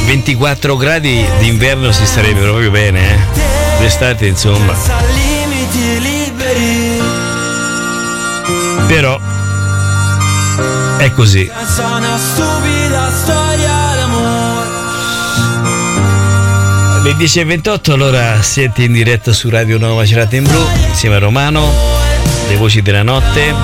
24 gradi d'inverno si starebbe proprio bene, d'estate insomma. Però è così. Le 10:28, allora siete in diretta su Radio Nuova Macerata in Blu insieme a Romano, le voci della notte.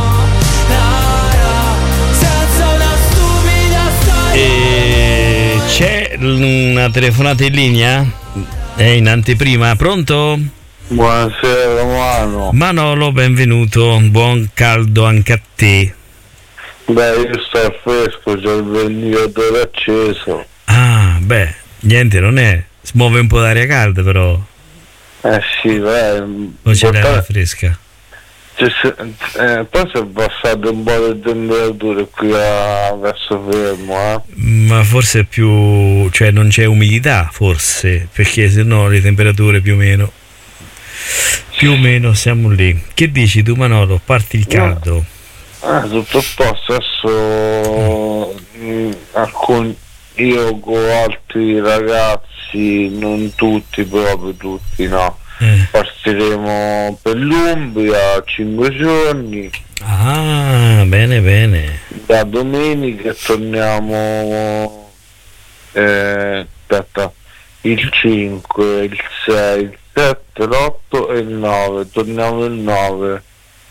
E c'è una telefonata in linea? È in anteprima, pronto? Buonasera Romano. Manolo, benvenuto, buon caldo anche a te. Beh, io sto al fresco, c'ho il ventilatore acceso. Ah, beh, niente, non è. Si muove un po' d'aria calda però. Sì, beh. Non c'è l'aria fresca. Poi si è abbassato un po' le temperature qui verso Fermo, Ma forse è più, cioè non c'è umidità forse, perché se no le temperature più o meno siamo lì. Che dici tu Manolo? Parti il caldo? Tutto a posto, adesso io con altri ragazzi, non tutti, proprio tutti, no. Partiremo per l'Umbria 5 giorni. Ah, bene bene. Da domenica torniamo il 5, il 6, il 7, l'8 e il 9. Torniamo il 9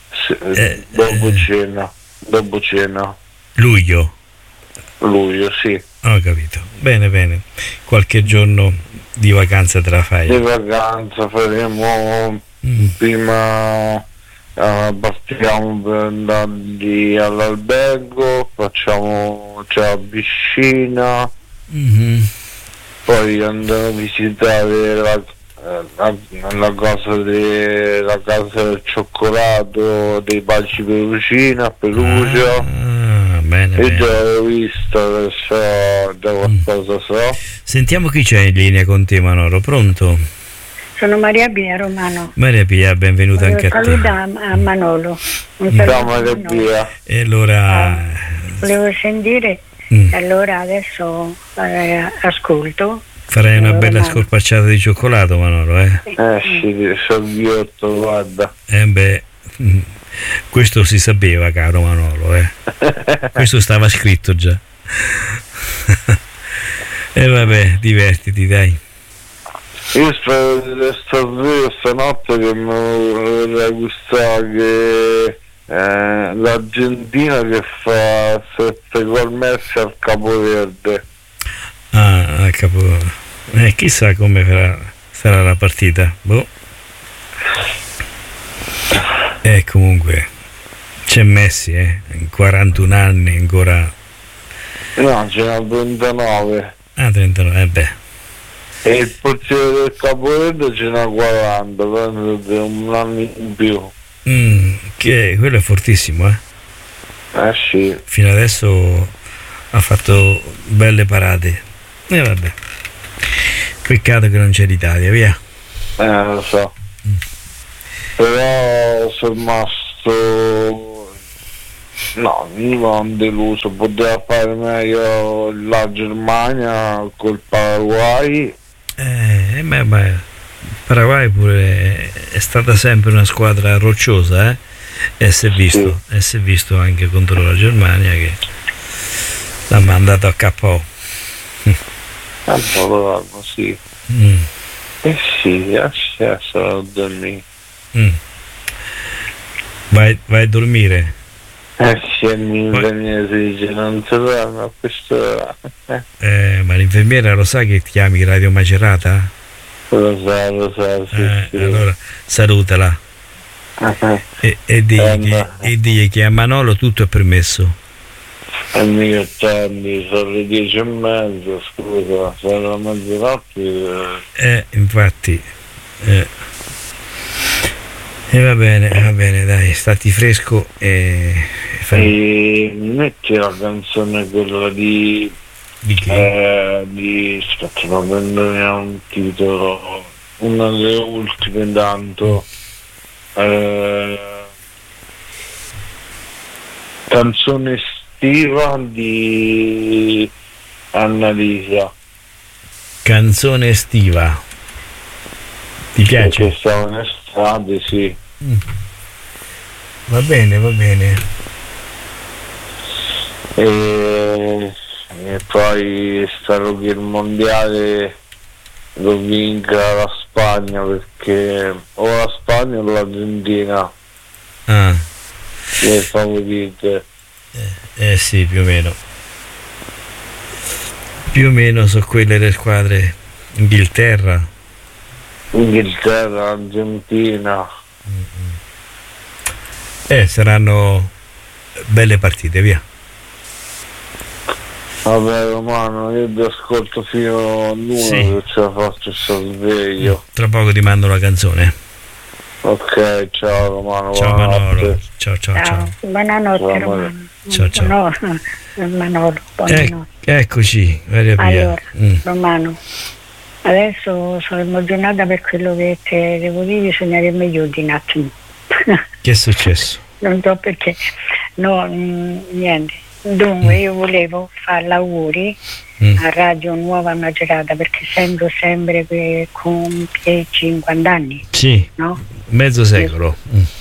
dopo cena. Luglio, sì. Ho capito. Bene. Qualche giorno di vacanza te la fai? Di vacanza faremo prima, partiamo per andare all'albergo, c'è la piscina, poi andiamo a visitare la casa del cioccolato dei baci Perucina a Perugia. Bene. Io già l'ho vista, adesso da qualcosa so. Sentiamo chi c'è in linea con te Manolo, pronto? Sono Maria Pia Romano. Maria Pia, benvenuta anche a te. Saluta a Manolo. Ciao Maria Pia. E allora volevo sentire, allora adesso ascolto. Farai una bella scorpacciata di cioccolato Manolo, Sì, Salviotto, guarda. Questo si sapeva, caro Manolo, questo stava scritto già. E vabbè, divertiti, dai. Io spero di restare sveglio stanotte, che mi vorrei gustare l'Argentina che fa 7 gol messi al Capoverde. Al Capoverde. Chissà come sarà la partita. Boh. Comunque c'è Messi, in 41 anni ancora. No, ce n'ha 39. 39, E il portiere del Capoverde ce n'ha 40, un anno in più. Che quello è fortissimo, Sì. Fino adesso ha fatto belle parate. Vabbè. Peccato che non c'è l'Italia, via. Lo so. Però sono rimasto, non deluso, poteva fare meglio la Germania col Paraguay. Paraguay pure è stata sempre una squadra rocciosa, e si è visto anche contro la Germania che l'ha mandato a KO. Sì. Sì, adesso a dormire. Vai a dormire? Sì, l'infermiera si dice non si torna a quest'ora. Ma l'infermiera lo sa che ti chiami Radio Macerata? Lo sa, sì. Allora salutala e digli che a Manolo tutto è permesso. E mica tardi, sono le 10:30, scusa, sono la mezzanotte. Infatti. E va bene, dai, stati fresco e metti la canzone quella di aspetta, non prendere un titolo, una delle ultime tanto, canzone estiva di Annalisa. Canzone estiva. Ti piace? Perché siamo in estate, sì. Va bene, va bene. E poi spero che il mondiale lo vinca la Spagna, perché o la Spagna o l'Argentina, Ah, le favorite. sì, più o meno. Più o meno sono quelle le squadre. Inghilterra. Inghilterra, Argentina. Saranno belle partite, via. Vabbè Romano, io ti ascolto fino a l'una, Sì. che ce la faccio, sto sveglio. Tra poco ti mando la canzone. Ok, ciao Romano. Ciao buonanotte. Manolo. Ciao ciao ciao. Buonanotte, Ciao, Romano. Ciao, ciao. No, Manolo, buonanotte. Eccoci, Maria Pia. Allora, Romano, adesso sono emozionata per quello che te devo dire, bisognerebbe meglio di un attimo. Che è successo? Non so perché, no, niente. Dunque, io volevo fare gli auguri a Radio Nuova Macerata, perché sento sempre che compie 50 anni, Sì, no? mezzo secolo.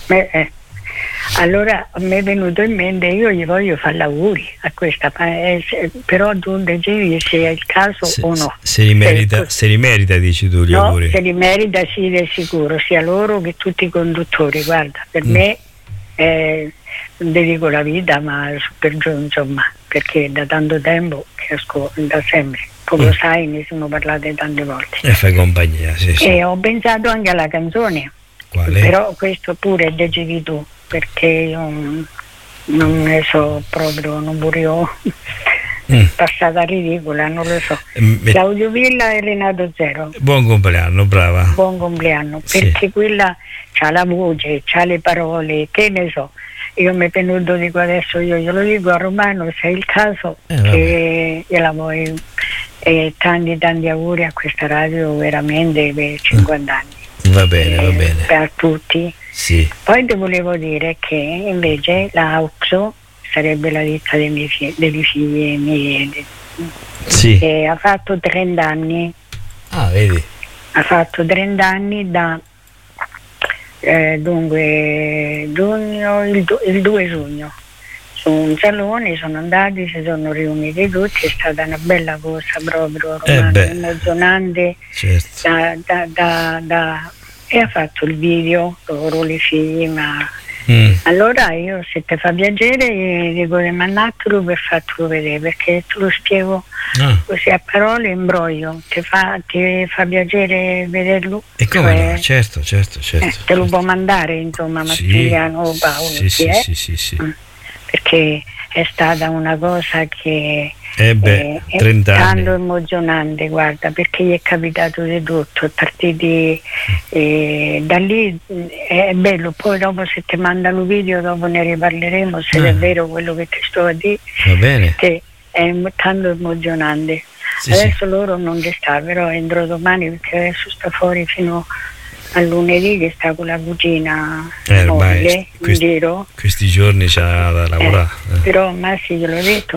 Allora mi è venuto in mente, io gli voglio fare gli auguri a questa, però tu decidi se è il caso o no. Se li merita, dici tu, gli No, auguri. se li merita sì, di sicuro, sia loro che tutti i conduttori. Guarda, per me dedico la vita, ma per giù, insomma, perché da tanto tempo che ascolto, da sempre, come lo sai, ne sono parlate tante volte. E fai compagnia, sì, sì. E ho pensato anche alla canzone. Quale? Però questo pure decidi tu, perché io non ne so proprio, non pure io passata ridicola, non lo so. Claudio Villa e Renato Zero. Buon compleanno, brava. Buon compleanno, Sì. perché quella c'ha la voce, c'ha le parole, che ne so. Io mi è venuto, dico adesso, io glielo dico a Romano, se è il caso, che gliela vuoi. E tanti auguri a questa radio veramente per 50 anni. Va bene, va bene. Per tutti. Sì. Poi ti volevo dire che invece la AUXO sarebbe la ditta dei figli miei, Sì. che ha fatto 30 anni. Ah, vedi. Ha fatto 30 anni da dunque giugno, il 2 giugno. Su un salone sono andati, si sono riuniti tutti, è stata una bella cosa proprio, Romano, emozionante. Certo. E ha fatto il video, loro, i figli, ma allora io, se ti fa piacere, dico di mandartelo per fartelo vedere, perché te lo spiego così a parole, imbroglio. Ti fa piacere vederlo? E come no? Certo. Te lo può mandare, insomma, Massimiliano Paolo. Sì. Perché è stata una cosa che è 30 anni. Tanto emozionante, guarda, perché gli è capitato di tutto, è partiti da lì, è bello. Poi dopo, se ti mandano video, dopo ne riparleremo, se è vero quello che ti sto a dire. Va bene. Che è tanto emozionante. Adesso loro non ci sta, però entro domani, perché adesso sta fuori fino a lunedì, che sta con la cugina moglie in giro. Questi giorni c'ha da lavorare. Però Massi gliel'ho detto,